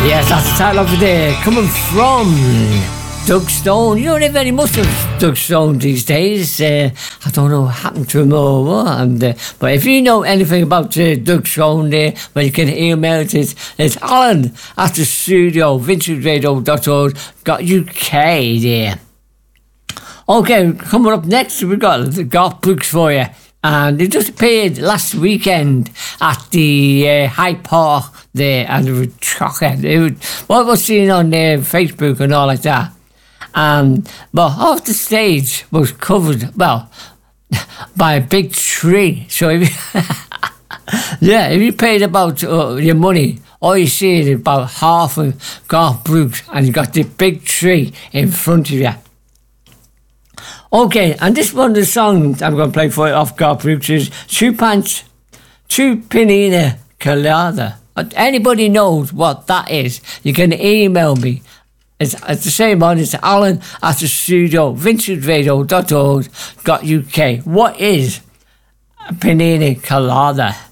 Yes, that's the title of the day, coming from Doug Stone. You don't hear very much of Doug Stone these days. I don't know what happened to him or what. But if you know anything about Doug Stone there, well, you can email it. It's Alan at the studio, vintageradios.org.uk there. Okay, coming up next, we've got the Garth Brooks for you. And they just appeared last weekend at the Hyde Park there, and it was shocking. What was seen on Facebook and all like that. But half the stage was covered, well, by a big tree. So if you paid about your money, all you see is about half of Garth Brooks, and you got the big tree in front of you. Okay, and this one of the songs I'm going to play for you off Garth Brooks is Two Pina Colada. Anybody knows what that is, you can email me. It's the same one, it's Alan at the studio, vintageradios.org.uk. What is a Pina Colada?